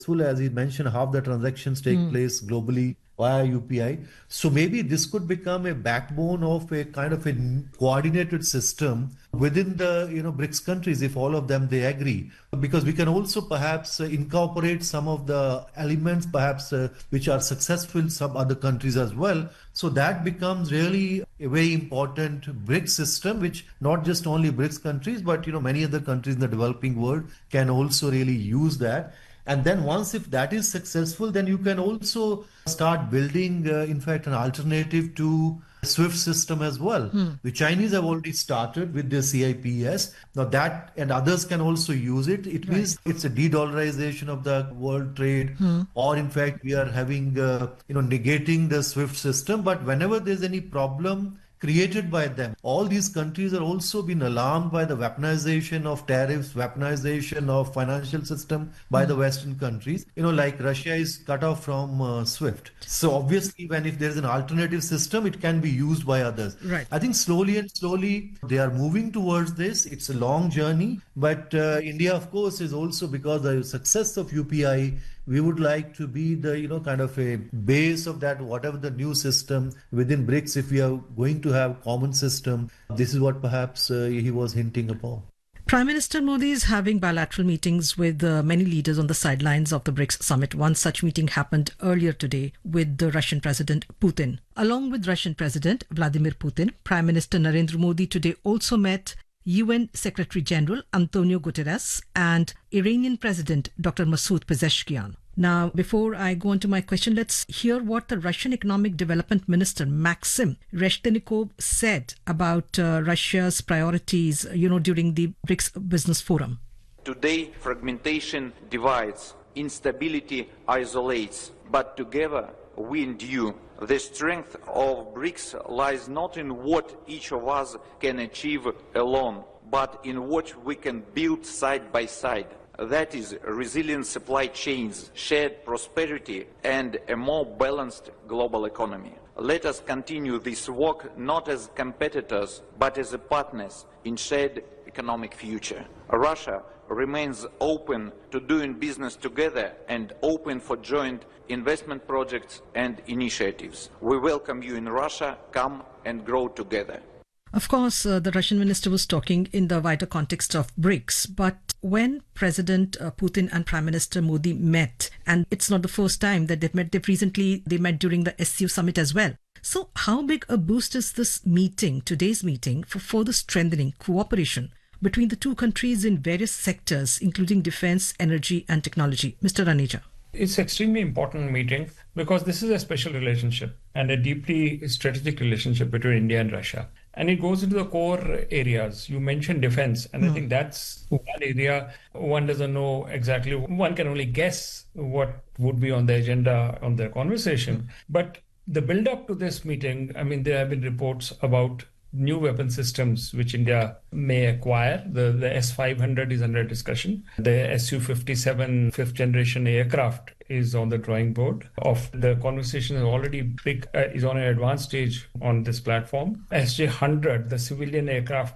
As he mentioned, half the transactions take place globally via UPI. So maybe this could become a backbone of a kind of a coordinated system within the BRICS countries if all of them they agree. Because we can also perhaps incorporate some of the elements perhaps which are successful in some other countries as well. So that becomes really a very important BRICS system, which not just only BRICS countries, but many other countries in the developing world can also really use that. And then once if that is successful, then you can also start building, in fact, an alternative to SWIFT system as well. The Chinese have already started with their CIPS. Now that and others can also use it. It means it's a de-dollarization of the world trade, or in fact, we are having, negating the SWIFT system. But whenever there's any problem created by them, all these countries are also been alarmed by the weaponization of tariffs, weaponization of financial system by the Western countries. Like Russia is cut off from SWIFT. So obviously, if there is an alternative system, it can be used by others. Right. I think slowly and slowly they are moving towards this. It's a long journey, but India, of course, is also, because the success of UPI, we would like to be the kind of a base of that, whatever the new system within BRICS. If we are going to have common system, this is what perhaps he was hinting upon. Prime Minister Modi is having bilateral meetings with many leaders on the sidelines of the BRICS summit. One such meeting happened earlier today with the Russian President Putin. Along with Russian President Vladimir Putin, Prime Minister Narendra Modi today also met UN Secretary General Antonio Guterres and Iranian President Dr. Masoud Pezeshkian. Now, before I go on to my question, let's hear what the Russian Economic Development Minister Maxim Reshetnikov said about Russia's priorities, during the BRICS Business Forum. Today, fragmentation divides, instability isolates, but together we endure. The strength of BRICS lies not in what each of us can achieve alone, but in what we can build side by side. That is resilient supply chains, shared prosperity, and a more balanced global economy. Let us continue this work not as competitors, but as partners in shared economic future. Russia remains open to doing business together and open for joint investment projects and initiatives. We welcome you in Russia. Come and grow together. Of course, the Russian minister was talking in the wider context of BRICS, but when President Putin and Prime Minister Modi met, and it's not the first time that they've met, they met during the SCO summit as well. So how big a boost is this meeting, today's meeting, for further strengthening cooperation between the two countries in various sectors, including defense, energy and technology? Mr. Raneja. It's an extremely important meeting because this is a special relationship and a deeply strategic relationship between India and Russia. And it goes into the core areas. You mentioned defense, and I think that's one area one doesn't know exactly. One can only guess what would be on the agenda on their conversation. But the build-up to this meeting, there have been reports about new weapon systems which India may acquire. The S-500 is under discussion. The Su-57 fifth generation aircraft is on the drawing board of the conversation is already is on an advanced stage on this platform. SJ-100, the civilian aircraft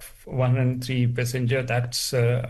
103 passenger, that's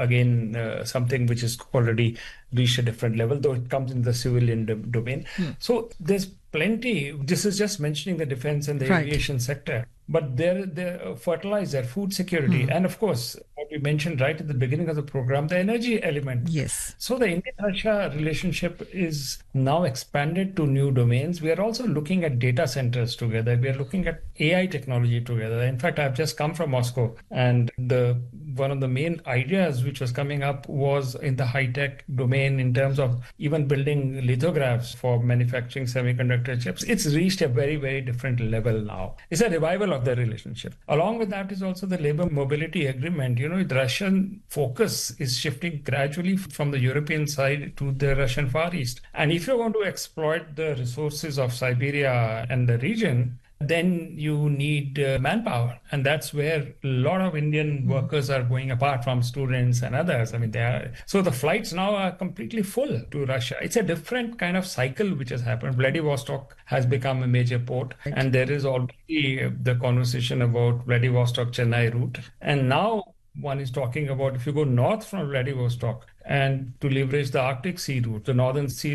again something which is already reached a different level, though it comes in the civilian domain. So there's plenty. This is just mentioning the defense and the aviation sector. But there fertilizer, food security, and of course, what we mentioned right at the beginning of the program, the energy element. Yes. So the India-Russia relationship is now expanded to new domains. We are also looking at data centers together. We are looking at AI technology together. In fact, I've just come from Moscow, and one of the main ideas which was coming up was in the high-tech domain in terms of even building lithographs for manufacturing semiconductor chips. It's reached a very, very different level now. It's a revival of the relationship. Along with that is also the labor mobility agreement. The Russian focus is shifting gradually from the European side to the Russian Far East. And if you want to exploit the resources of Siberia and the region, then you need manpower. And that's where a lot of Indian workers are going, apart from students and others. So the flights now are completely full to Russia. It's a different kind of cycle which has happened. Vladivostok has become a major port. And there is already the conversation about Vladivostok-Chennai route. And now one is talking about if you go north from Vladivostok and to leverage the Arctic Sea route, the northern sea